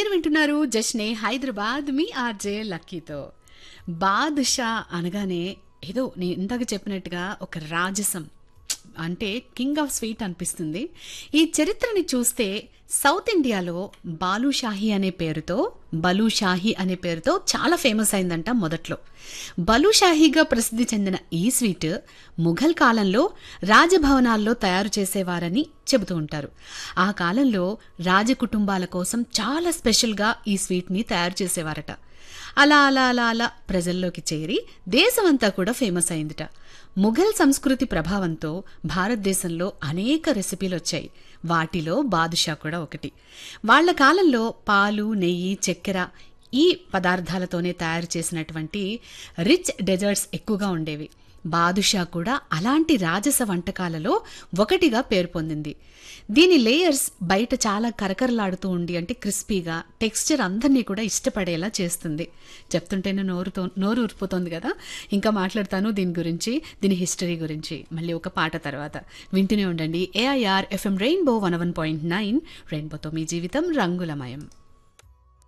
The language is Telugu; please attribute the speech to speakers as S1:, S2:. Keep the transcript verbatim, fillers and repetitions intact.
S1: మీరు వింటున్నారు జష్నే హైదరాబాద్ మీ ఆర్జే లక్కీతో. బాదుషా అనగానే ఏదో నేను ఇందాక చెప్పినట్టుగా ఒక రాజసం అంటే కింగ్ ఆఫ్ స్వీట్ అనిపిస్తుంది. ఈ చరిత్రని చూస్తే సౌత్ ఇండియాలో బాలుషాహి అనే పేరుతో బలూషాహి అనే పేరుతో చాలా ఫేమస్ అయిందంట మొదట్లో. బలూషాహిగా ప్రసిద్ధి చెందిన ఈ స్వీట్ ముఘల్ కాలంలో రాజభవనాల్లో తయారు చేసేవారని చెబుతూ ఉంటారు. ఆ కాలంలో రాజకుటుంబాల కోసం చాలా స్పెషల్గా ఈ స్వీట్ని తయారు చేసేవారట. అలా అలా అలా అలా ప్రజల్లోకి చేరి దేశమంతా కూడా ఫేమస్ అయిందిట. ముఘల్ సంస్కృతి ప్రభావంతో భారతదేశంలో అనేక రెసిపీలు వచ్చాయి. వాటిలో బాదుషా కూడా ఒకటి. వాళ్ల కాలంలో పాలు, నెయ్యి, చక్కెర ఈ పదార్థాలతోనే తయారు చేసినటువంటి రిచ్ డెజర్ట్స్ ఎక్కువగా ఉండేవి. బాదుషా కూడా అలాంటి రాజస వంటకాలలో ఒకటిగా పేరు పొందింది. దీని లేయర్స్ బయట చాలా కరకరలాడుతూ ఉండి అంటే క్రిస్పీగా టెక్స్చర్ అందరినీ కూడా ఇష్టపడేలా చేస్తుంది. చెప్తుంటేనే నోరుతో నోరు ఊరిపోతుంది కదా. ఇంకా మాట్లాడతాను దీని గురించి, దీని హిస్టరీ గురించి మళ్ళీ ఒక పాట తర్వాత. వింటూనే ఉండండి AIR FM rainbow one one point nine. రెయిన్బోతో మీ జీవితం రంగులమయం.